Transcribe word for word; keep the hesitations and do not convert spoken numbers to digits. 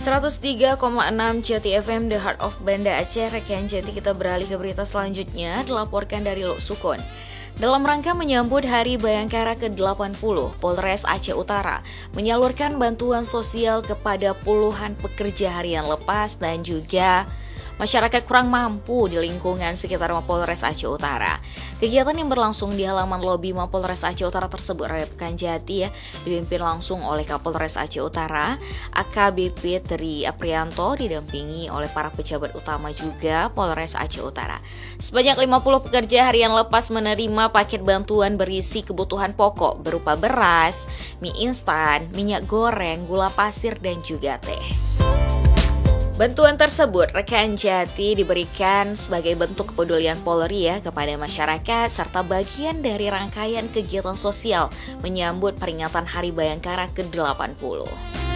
seratus tiga koma enam Jati F M, The Heart of Banda Aceh, Rekan Jati. Kita beralih ke berita selanjutnya, dilaporkan dari Lok Sukun. Dalam rangka menyambut Hari Bayangkara ke delapan puluh, Polres Aceh Utara menyalurkan bantuan sosial kepada puluhan pekerja harian lepas dan juga masyarakat kurang mampu di lingkungan sekitar Mapolres Aceh Utara. Kegiatan yang berlangsung di halaman lobi Mapolres Aceh Utara tersebut, Rekan Jati, ya, dipimpin langsung oleh Kapolres Aceh Utara, A K B P Tri Aprianto, didampingi oleh para pejabat utama juga Polres Aceh Utara. Sebanyak lima puluh pekerja harian lepas menerima paket bantuan berisi kebutuhan pokok berupa beras, mie instan, minyak goreng, gula pasir, dan juga teh. Bantuan tersebut, Rekan Jati, diberikan sebagai bentuk kepedulian Polri ya kepada masyarakat serta bagian dari rangkaian kegiatan sosial menyambut peringatan Hari Bayangkara ke delapan puluh.